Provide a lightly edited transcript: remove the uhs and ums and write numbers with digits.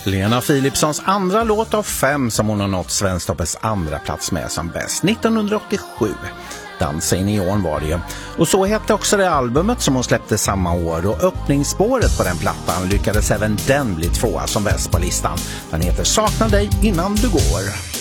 Lena Philipssons andra låt av 5 som hon har nått Svensktoppens andra plats med som bäst 1987. Dansa i neon var det ju. Och så hette också det albumet som hon släppte samma år, och öppningsspåret på den plattan lyckades även den bli 2 som bäst på listan. Den heter Sakna dig innan du går.